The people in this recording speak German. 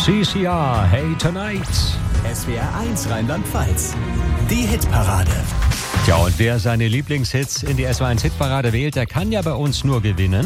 CCR, Hey Tonight. SWR 1 Rheinland-Pfalz. Die Hitparade. Tja, und wer seine Lieblingshits in die SWR 1 Hitparade wählt, der kann ja bei uns nur gewinnen.